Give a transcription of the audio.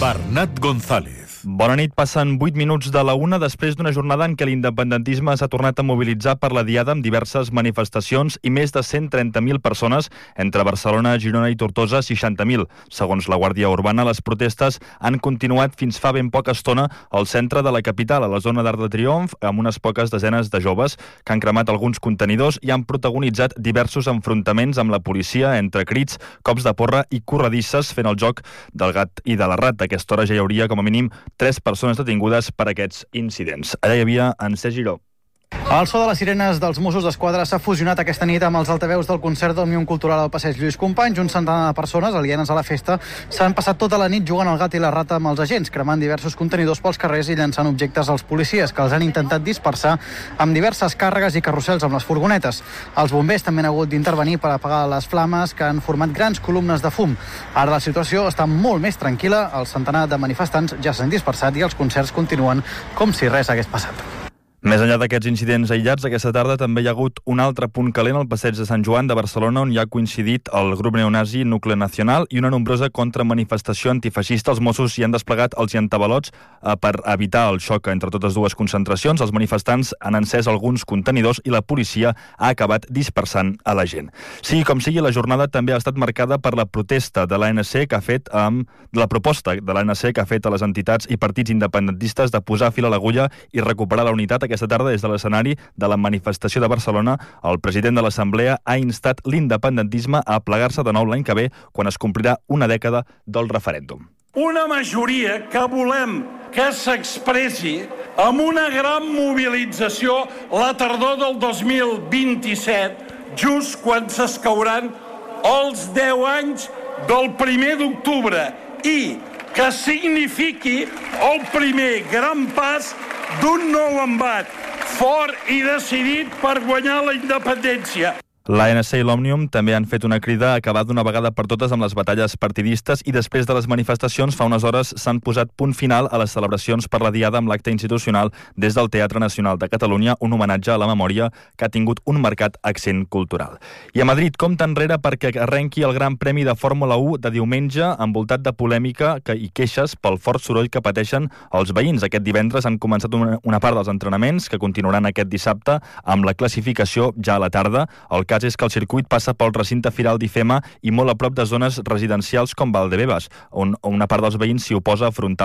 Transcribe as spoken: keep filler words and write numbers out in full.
Bernat González. Bona nit, passen vuit minuts de la una després d'una jornada en què l'independentisme s'ha tornat a mobilitzar per la Diada amb diverses manifestacions i més de cent trenta mil persones entre Barcelona, Girona i Tortosa, seixanta mil. Segons la Guàrdia Urbana, les protestes han continuat fins fa ben poca estona al centre de la capital, a la zona d'Arc de Triomf, amb unes poques desenes de joves que han cremat alguns contenidors i han protagonitzat diversos enfrontaments amb la policia entre crits, cops de porra i corredisses fent el joc del gat i de la rat. A aquesta hora ja hi hauria, com a mínim, tres persones detingudes per aquests incidents. Allà hi havia en C. Giró. El so de les sirenes dels Mossos d'Esquadra s'ha fusionat aquesta nit amb els altaveus del concert d'Òmnium Cultural al Passeig Lluís Companys. Un centenar de persones alienes a la festa s'han passat tota la nit jugant al gat i la rata amb els agents, cremant diversos contenidors pels carrers i llançant objectes als policies, que els han intentat dispersar amb diverses càrregues i carrusels amb les furgonetes. Els bombers també han hagut d'intervenir per apagar les flames, que han format grans columnes de fum. Ara la situació està molt més tranquil·la, el centenar de manifestants ja s'han dispersat i els concerts continuen com si res hagués passat. Més enllà d'aquests incidents aïllats, aquesta tarda també hi ha hagut un altre punt calent al passeig de Sant Joan de Barcelona, on hi ha coincidit el grup neonazi Nucle Nacional i una nombrosa contramanifestació antifeixista. Els Mossos hi han desplegat els llantabalots eh, per evitar el xoc entre totes dues concentracions. Els manifestants han encès alguns contenidors i la policia ha acabat dispersant a la gent. Sigui com sigui, la jornada també ha estat marcada per la protesta de l'A N C que ha fet amb la proposta de l'A N C que ha fet a les entitats i partits independentistes de posar fil a l'agulla i recuperar la unitat. Aquesta tarda, des de l'escenari de la manifestació de Barcelona, el president de l'Assemblea ha instat l'independentisme a plegar-se de nou l'any que ve, quan es complirà una dècada del referèndum. Una majoria que volem que s'expressi amb una gran mobilització la tardor del dos mil vint-i-set, just quan s'escauran els deu anys del primer d'octubre, i que signifiqui el primer gran pas d'un nou embat fort i decidit per guanyar la independència. L'A N C i l'Òmnium també han fet una crida a acabar d'una vegada per totes amb les batalles partidistes i després de les manifestacions fa unes hores s'han posat punt final a les celebracions per la Diada amb l'acte institucional des del Teatre Nacional de Catalunya, un homenatge a la memòria que ha tingut un marcat accent cultural. I a Madrid compta enrere perquè arrenqui el Gran Premi de Fórmula u de diumenge, envoltat de polèmica que, i queixes pel fort soroll que pateixen els veïns. Aquest divendres han començat una, una part dels entrenaments que continuaran aquest dissabte amb la classificació ja a la tarda. El cas és que el circuit passa pel recinte firal d'Ifema i molt a prop de zones residencials com Valdebebas, on una part dels veïns s'hi oposa a afrontar